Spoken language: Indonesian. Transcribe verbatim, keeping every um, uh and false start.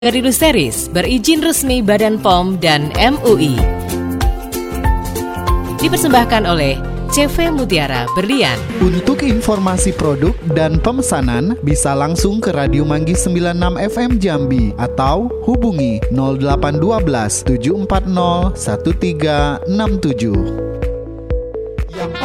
Rilu Series berizin resmi Badan P O M dan M U I. Dipersembahkan oleh C V Mutiara Berlian. Untuk informasi produk dan pemesanan bisa langsung ke Radio Manggis sembilan puluh enam F M Jambi atau hubungi nol delapan satu dua tujuh empat nol satu tiga enam tujuh.